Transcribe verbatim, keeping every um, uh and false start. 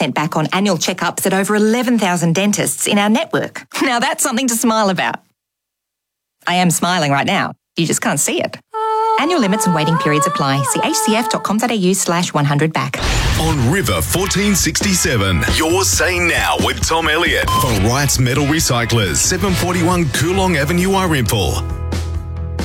percent back on annual checkups at over eleven thousand dentists in our network. Now that's something to smile about. I am smiling right now. You just can't see it. Annual limits and waiting periods apply. See hcf.com.au slash 100 back. On River fourteen sixty-seven, you're saying now with Tom Elliott for Wright's Metal Recyclers, seven forty-one Coolong Avenue, Arimpool.